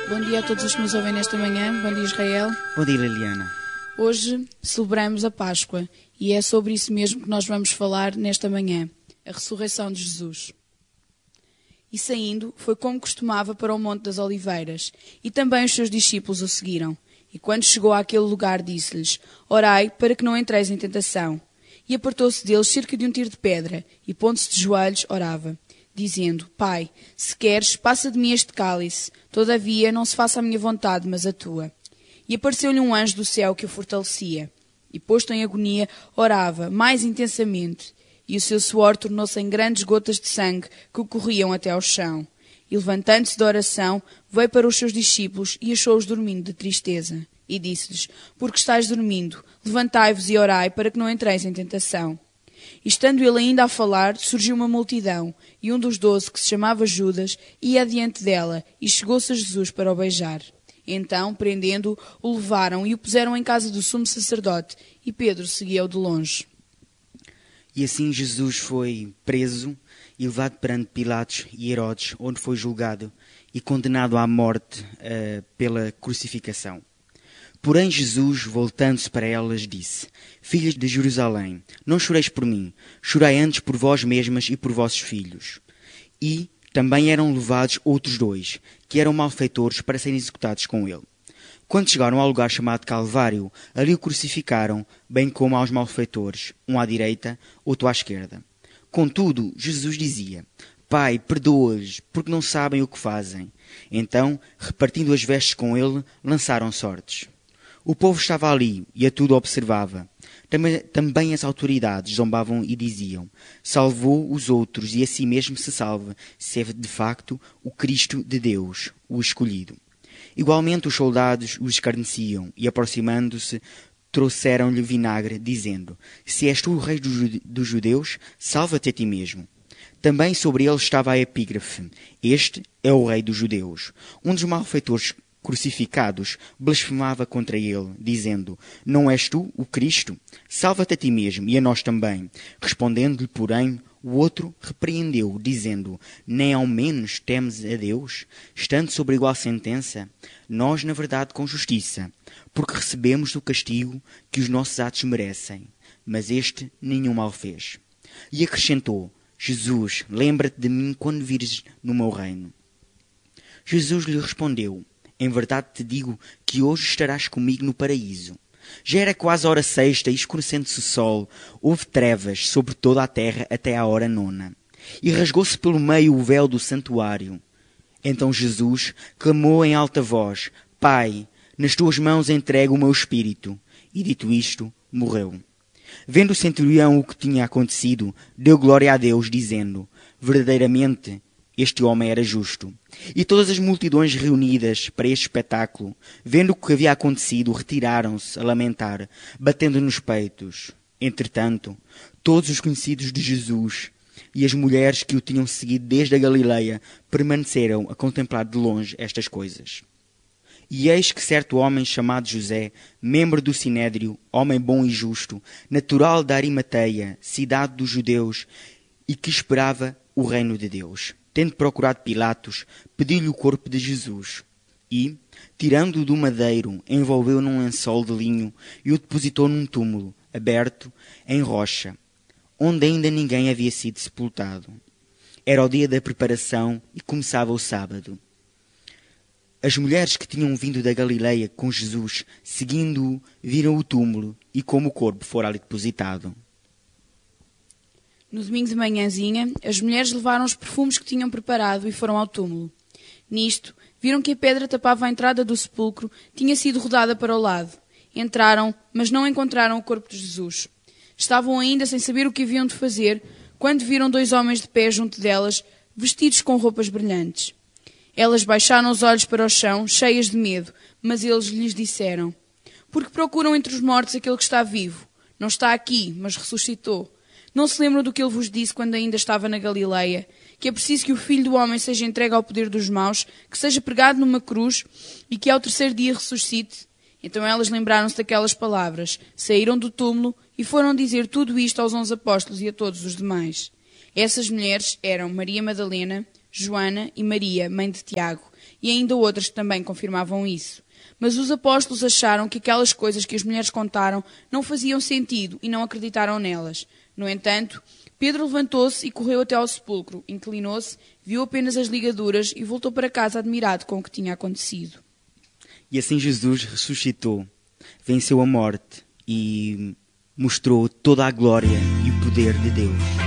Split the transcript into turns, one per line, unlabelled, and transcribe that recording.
Bom dia a todos os que nos ouvem nesta manhã. Bom dia, Israel.
Bom dia, Liliana.
Hoje celebramos a Páscoa e é sobre isso mesmo que nós vamos falar nesta manhã, a ressurreição de Jesus. E saindo, foi como costumava para o Monte das Oliveiras, e também os seus discípulos o seguiram. E quando chegou àquele lugar, disse-lhes: Orai para que não entreis em tentação. E apartou-se deles cerca de um tiro de pedra, e pondo-se de joelhos, orava, dizendo: Pai, se queres, passa de mim este cálice, todavia não se faça a minha vontade, mas a tua. E apareceu-lhe um anjo do céu que o fortalecia. E posto em agonia, orava mais intensamente, e o seu suor tornou-se em grandes gotas de sangue que corriam até ao chão. E levantando-se da oração, veio para os seus discípulos e achou-os dormindo de tristeza. E disse-lhes: Porque estáis dormindo, levantai-vos e orai para que não entreis em tentação. E estando ele ainda a falar, surgiu uma multidão, e um dos 12, que se chamava Judas, ia adiante dela, e chegou-se a Jesus para o beijar. Então, prendendo-o, o levaram e o puseram em casa do sumo sacerdote, e Pedro seguia-o de longe.
E assim Jesus foi preso e levado perante Pilatos e Herodes, onde foi julgado e condenado à morte pela crucificação. Porém Jesus, voltando-se para elas, disse: Filhas de Jerusalém, não choreis por mim, chorai antes por vós mesmas e por vossos filhos. E também eram levados outros 2, que eram malfeitores, para serem executados com ele. Quando chegaram ao lugar chamado Calvário, ali o crucificaram, bem como aos malfeitores, um à direita, outro à esquerda. Contudo, Jesus dizia: Pai, perdoa-lhes, porque não sabem o que fazem. Então, repartindo as vestes com ele, lançaram sortes. O povo estava ali e a tudo observava. Também as autoridades zombavam e diziam: Salvou os outros e a si mesmo se salva, se é de facto o Cristo de Deus, o escolhido. Igualmente os soldados o escarneciam e, aproximando-se, trouxeram-lhe vinagre, dizendo: Se és tu o rei dos judeus, salva-te a ti mesmo. Também sobre ele estava a epígrafe: Este é o rei dos judeus. Um dos malfeitores crucificados blasfemava contra ele, dizendo: Não és tu o Cristo? Salva-te a ti mesmo e a nós também. Respondendo-lhe, porém, o outro repreendeu, dizendo: Nem ao menos temes a Deus, estando sobre igual sentença? Nós, na verdade, com justiça, porque recebemos o castigo que os nossos atos merecem. Mas este nenhum mal fez. E acrescentou: Jesus, lembra-te de mim quando vires no meu reino. Jesus lhe respondeu: Em verdade te digo que hoje estarás comigo no paraíso. Já era quase a hora sexta, e escurecendo-se o sol, houve trevas sobre toda a terra até à hora 9. E rasgou-se pelo meio o véu do santuário. Então Jesus clamou em alta voz: Pai, nas tuas mãos entrego o meu espírito. E dito isto, morreu. Vendo o centurião o que tinha acontecido, deu glória a Deus, dizendo: Verdadeiramente, este homem era justo. E todas as multidões reunidas para este espetáculo, vendo o que havia acontecido, retiraram-se a lamentar, batendo nos peitos. Entretanto, todos os conhecidos de Jesus e as mulheres que o tinham seguido desde a Galileia permaneceram a contemplar de longe estas coisas. E eis que certo homem chamado José, membro do Sinédrio, homem bom e justo, natural da Arimateia, cidade dos judeus, e que esperava o reino de Deus, tendo procurado Pilatos, pediu-lhe o corpo de Jesus. E, tirando-o do madeiro, envolveu-o num lençol de linho e o depositou num túmulo, aberto, em rocha, onde ainda ninguém havia sido sepultado. Era o dia da preparação e começava o sábado. As mulheres que tinham vindo da Galileia com Jesus, seguindo-o, viram o túmulo e como o corpo fora ali depositado.
No domingo de manhãzinha, as mulheres levaram os perfumes que tinham preparado e foram ao túmulo. Nisto, viram que a pedra tapava a entrada do sepulcro tinha sido rodada para o lado. Entraram, mas não encontraram o corpo de Jesus. Estavam ainda sem saber o que haviam de fazer, quando viram 2 homens de pé junto delas, vestidos com roupas brilhantes. Elas baixaram os olhos para o chão, cheias de medo, mas eles lhes disseram: Porque procuram entre os mortos aquele que está vivo? Não está aqui, mas ressuscitou. Não se lembram do que ele vos disse quando ainda estava na Galileia? Que é preciso que o Filho do Homem seja entregue ao poder dos maus, que seja pregado numa cruz e que ao 3º dia ressuscite? Então elas lembraram-se daquelas palavras, saíram do túmulo e foram dizer tudo isto aos 11 apóstolos e a todos os demais. Essas mulheres eram Maria Madalena, Joana e Maria, mãe de Tiago, e ainda outras que também confirmavam isso. Mas os apóstolos acharam que aquelas coisas que as mulheres contaram não faziam sentido e não acreditaram nelas. No entanto, Pedro levantou-se e correu até ao sepulcro, inclinou-se, viu apenas as ligaduras e voltou para casa admirado com o que tinha acontecido.
E assim Jesus ressuscitou, venceu a morte e mostrou toda a glória e o poder de Deus.